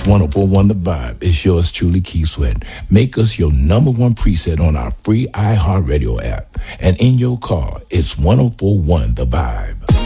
1041 The Vibe. It's yours truly, Keith Sweat. Make us your number one preset on our free iHeartRadio app. And in your car, it's 1041 The Vibe.